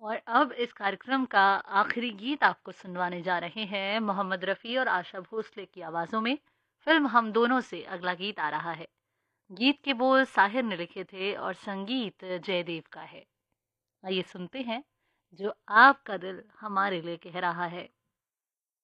और अब इस कार्यक्रम का आखिरी गीत आपको सुनवाने जा रहे हैं मोहम्मद रफ़ी और आशा भोसले की आवाज़ों में। फिल्म हम दोनों से अगला गीत आ रहा है। गीत के बोल साहिर ने लिखे थे और संगीत जयदेव का है। आइए सुनते हैं जो आपका दिल हमारे लिए कह रहा है।